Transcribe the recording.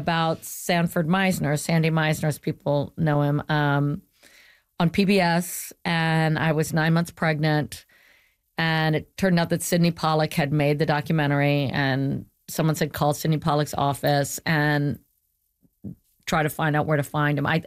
about Sanford Meisner, Sandy Meisner, as people know him, on PBS, and I was 9 months pregnant. And it turned out that Sidney Pollack had made the documentary, and someone said, call Sidney Pollack's office and try to find out where to find him.